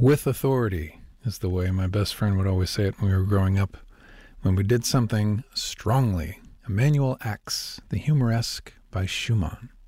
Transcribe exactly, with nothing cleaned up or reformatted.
With authority is the way my best friend would always say it when we were growing up. When we did something strongly. Emmanuel X, the Humoresque by Schumann.